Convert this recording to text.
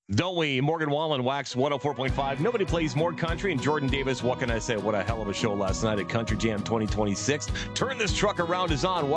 Don't we? Morgan Wallen, Wax 104.5. Nobody plays more country. And Jordan Davis, what can I say? What a hell of a show last night at Country Jam 2026. Turn This Truck Around is on.